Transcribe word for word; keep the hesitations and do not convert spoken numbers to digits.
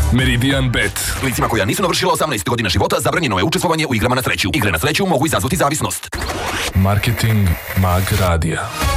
Meridian Bet. Licima koja nisu navršila osamnaest godina života zabranjeno je učestvovanje u igrama na sreću. Igre na sreću mogu izazvati zavisnost. Marketing Mag Radija.